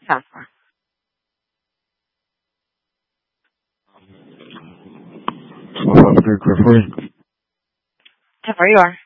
time for? 12 o'clock, good for you. 10-4, you are.